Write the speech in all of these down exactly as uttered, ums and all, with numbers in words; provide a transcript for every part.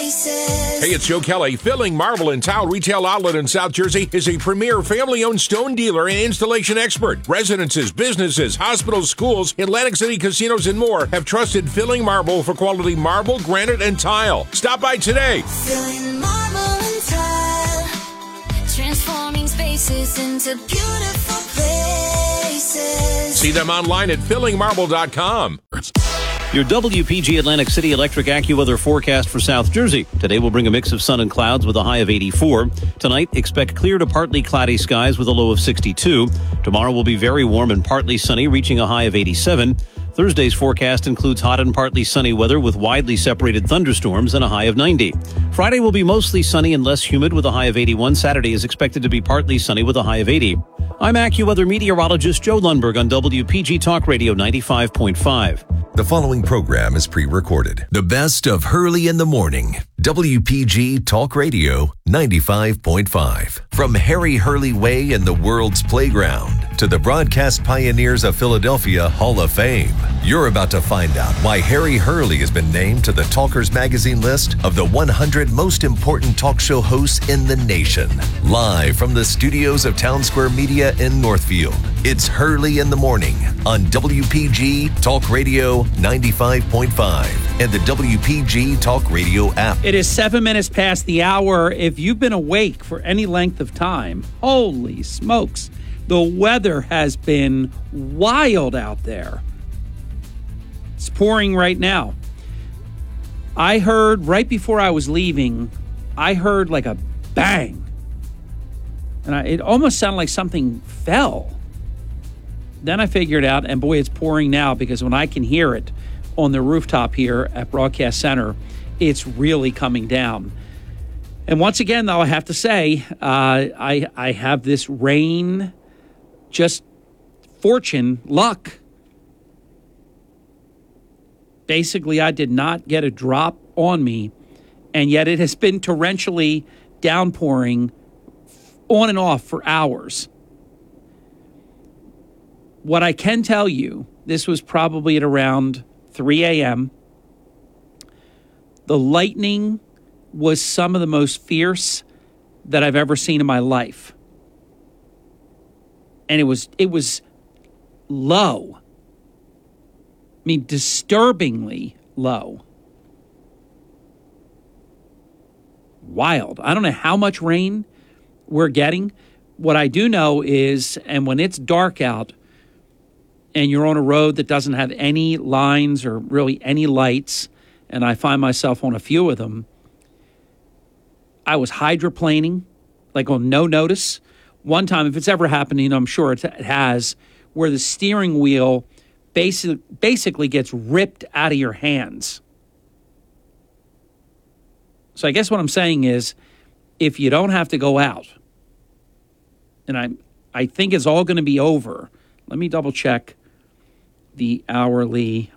places. Hey, it's Joe Kelly. Filling Marble and Tile Retail Outlet in South Jersey is a premier family-owned stone dealer and installation expert. Residences, businesses, hospitals, schools, Atlantic City casinos, and more have trusted Filling Marble for quality marble, granite, and tile. Stop by today. Filling marble and tile, transforming spaces into beautiful places. See them online at filling marble dot com. Your W P G Atlantic City Electric AccuWeather forecast for South Jersey. Today will bring a mix of sun and clouds with a high of eighty-four. Tonight, expect clear to partly cloudy skies with a low of sixty-two. Tomorrow will be very warm and partly sunny, reaching a high of eighty-seven. Thursday's forecast includes hot and partly sunny weather with widely separated thunderstorms and a high of ninety. Friday will be mostly sunny and less humid with a high of eighty-one. Saturday is expected to be partly sunny with a high of eighty. I'm AccuWeather meteorologist Joe Lundberg on W P G Talk Radio ninety-five point five. The following program is pre-recorded. The best of Hurley in the Morning. W P G Talk Radio ninety-five point five. From Harry Hurley Way in the world's playground to the broadcast pioneers of Philadelphia Hall of Fame, you're about to find out why Harry Hurley has been named to the Talkers Magazine list of the one hundred most important talk show hosts in the nation. Live from the studios of Town Square Media in Northfield, it's Hurley in the Morning on W P G Talk Radio ninety-five point five and the W P G Talk Radio app. It is seven minutes past the hour. If you've been awake for any length of time, holy smokes, the weather has been wild out there. It's pouring right now. I heard right before I was leaving, I heard like a bang. And I, it almost sounded like something fell. Then I figured out, and boy, it's pouring now because when I can hear it on the rooftop here at Broadcast Center, it's really coming down. And once again, though, I have to say, uh, I I have this rain, just fortune, luck. Basically, I did not get a drop on me, and yet it has been torrentially downpouring on and off for hours. What I can tell you, this was probably at around three a.m. The lightning was some of the most fierce that I've ever seen in my life. And it was it was low. I mean, disturbingly low. Wild. I don't know how much rain we're getting. What I do know is, and when it's dark out and you're on a road that doesn't have any lines or really any lights, and I find myself on a few of them, I was hydroplaning, like on no notice. One time, if it's ever happened, you know, I'm sure it has, where the steering wheel basic, basically gets ripped out of your hands. So I guess what I'm saying is, if you don't have to go out, and I I think it's all going to be over. Let me double check the hourly.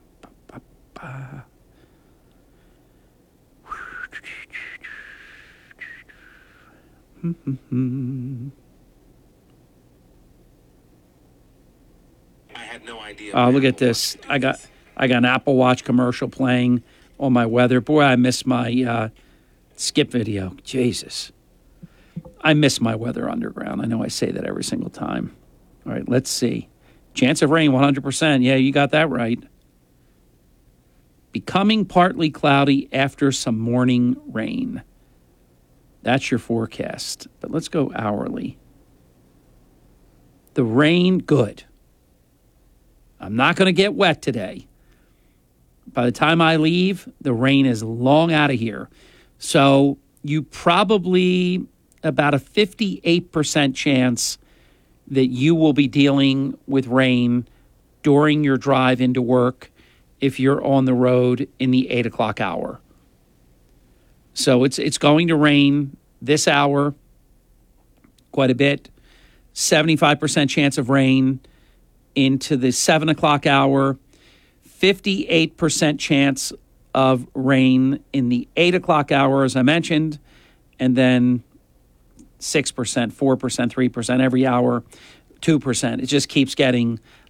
I had no idea. Oh, look at this. I got I got an Apple Watch commercial playing on my weather. Boy, I miss my uh, skip video. Jesus. I miss my weather underground. I know I say that every single time. All right, let's see. Chance of rain, one hundred percent. Yeah, you got that right. Becoming partly cloudy after some morning rain. That's your forecast. But let's go hourly. The rain, good. I'm not going to get wet today. By the time I leave, the rain is long out of here. So you probably, about a fifty-eight percent chance that you will be dealing with rain during your drive into work if you're on the road in the eight o'clock hour. So it's it's going to rain this hour quite a bit. seventy-five percent chance of rain into the seven o'clock hour. fifty-eight percent chance of rain in the eight o'clock hour, as I mentioned. And then six percent, four percent, three percent every hour, two percent. It just keeps getting